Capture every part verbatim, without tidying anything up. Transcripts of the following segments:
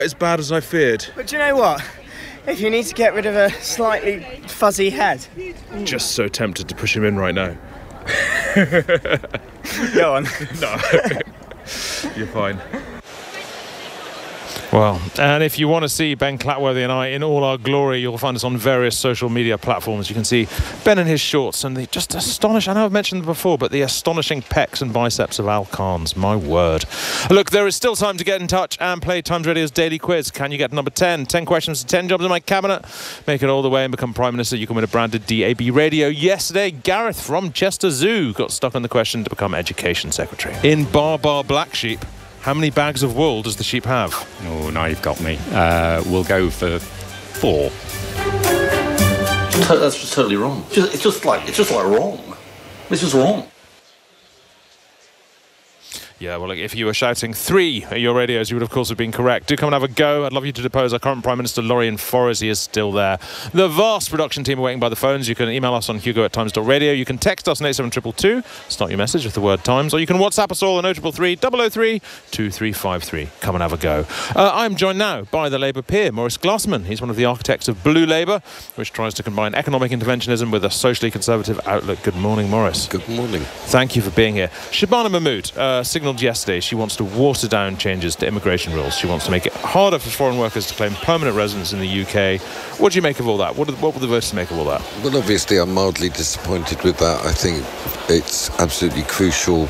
as bad as I feared. But do you know what? If you need to get rid of a slightly fuzzy head... Just so tempted to push him in right now. Go on. No. You're fine. Well, and if you want to see Ben Clatworthy and I in all our glory, you'll find us on various social media platforms. You can see Ben in his shorts and the just astonishing, I know I've mentioned them before, but the astonishing pecs and biceps of Al Carnes, my word. Look, there is still time to get in touch and play Times Radio's daily quiz. Can you get number ten? ten questions to ten jobs in my cabinet. Make it all the way and become Prime Minister. You can win a branded D A B radio. Yesterday, Gareth from Chester Zoo got stuck on the question to become Education Secretary. In Bar Bar Black Sheep, how many bags of wool does the sheep have? Oh, now you've got me. Uh, we'll go for four. That's just totally wrong. It's just, it's just like it's just like wrong. It's just wrong. Yeah, well, if you were shouting three at your radios, you would, of course, have been correct. Do come and have a go. I'd love you to depose our current Prime Minister, Lorien Forrest. He is still there. The vast production team are waiting by the phones. You can email us on hugo at times dot radio. You can text us on eight seven two two two. Start your message with the word Times. Or you can WhatsApp us all on oh three three three, double oh three, two three five three. Come and have a go. Uh, I'm joined now by the Labour peer, Maurice Glasman. He's one of the architects of Blue Labour, which tries to combine economic interventionism with a socially conservative outlook. Good morning, Maurice. Good morning. Thank you for being here. Shabana Mahmood uh, signalled yesterday she wants to water down changes to immigration rules. She wants to make it harder for foreign workers to claim permanent residence in the U K. What do you make of all that? What, are, what will the voters make of all that? Well, obviously, I'm mildly disappointed with that. I think it's absolutely crucial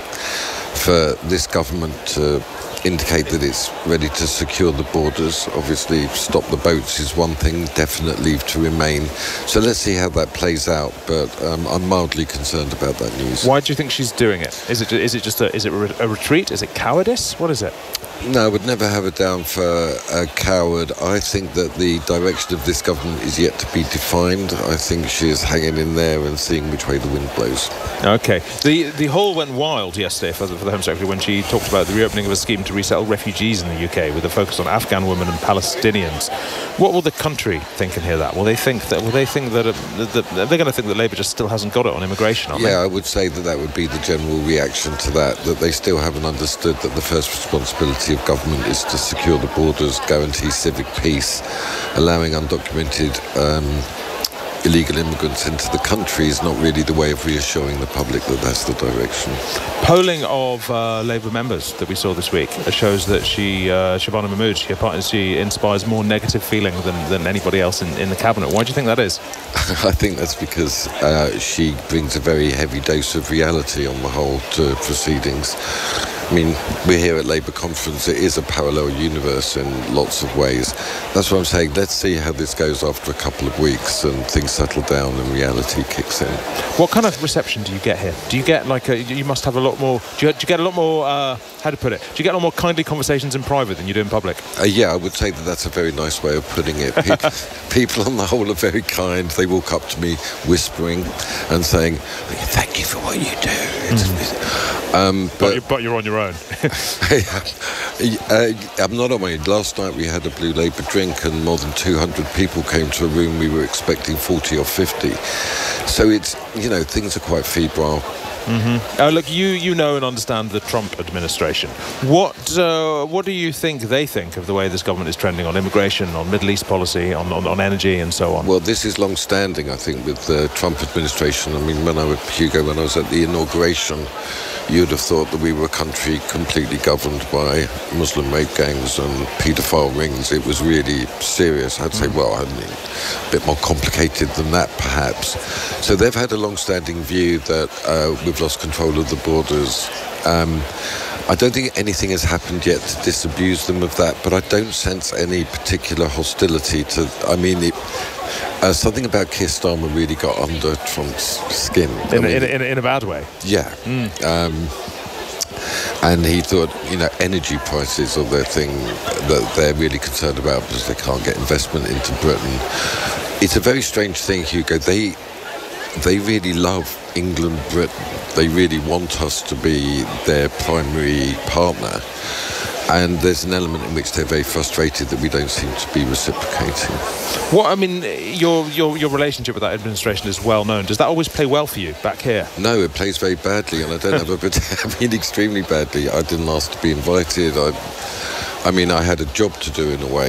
for this government to indicate that it's ready to secure the borders. Obviously, stop the boats is one thing, definite leave to remain. So let's see how that plays out. But um, I'm mildly concerned about that news. Why do you think she's doing it? Is it is it just a is it a retreat? Is it cowardice? What is it? No, I would never have her down for a coward. I think that the direction of this government is yet to be defined. I think she is hanging in there and seeing which way the wind blows. Okay. The the whole went wild yesterday for the, for the Home Secretary when she talked about the reopening of a scheme to resettle refugees in the U K with a focus on Afghan women and Palestinians. What will the country think and hear that? Will they think that? Will they think that, uh, that they're going to think that Labour just still hasn't got it on immigration? Aren't yeah, they? I would say that that would be the general reaction to that. That they still haven't understood that the first responsibility of government is to secure the borders, guarantee civic peace, allowing undocumented um, illegal immigrants into the country is not really the way of reassuring the public that that's the direction. Polling of uh, Labour members that we saw this week shows that she, uh, Shabana Mahmood, she, she inspires more negative feeling than, than anybody else in, in the cabinet. Why do you think that is? I think that's because uh, she brings a very heavy dose of reality on the whole to proceedings. I mean, we're here at Labour conference. It is a parallel universe in lots of ways. That's what I'm saying. Let's see how this goes after a couple of weeks and things settle down and reality kicks in. What kind of reception do you get here? Do you get like a, you must have a lot more, do you, do you get a lot more, uh, how to put it, do you get a lot more kindly conversations in private than you do in public? Uh, yeah, I would say that that's a very nice way of putting it. People, people on the whole are very kind. They walk up to me whispering and saying, thank you for what you do. Mm. Um, but, but, you're, but you're on your own. uh, I'm not on my own. Last night we had a Blue Labour drink and more than two hundred people came to a room. We were expecting forty or fifty. So it's, you know, things are quite febrile. Mm-hmm. Uh, look, you you know and understand the Trump administration. What uh, what do you think they think of the way this government is trending on immigration, on Middle East policy, on, on, on energy and so on? Well, this is long-standing, I think, with the Trump administration. I mean, when I was, Hugo, when I was at the inauguration, you'd have thought that we were a country completely governed by Muslim rape gangs and paedophile rings. It was really serious. I'd say, well, I mean, a bit more complicated than that, perhaps. So they've had a long-standing view that uh, we've lost control of the borders. Um, I don't think anything has happened yet to disabuse them of that, but I don't sense any particular hostility to, I mean, it, uh, something about Keir Starmer really got under Trump's skin. In, I mean, in, in, in a bad way? Yeah. Mm. Um, and he thought, you know, energy prices are their thing that they're really concerned about because they can't get investment into Britain. It's a very strange thing, Hugo. They they really love England, Britain. They really want us to be their primary partner. And there's an element in which they're very frustrated that we don't seem to be reciprocating. What, I mean, your your your relationship with that administration is well known. Does that always play well for you back here? No, it plays very badly, and I don't have a bit. I mean, extremely badly. I didn't ask to be invited. I I mean, I had a job to do in a way.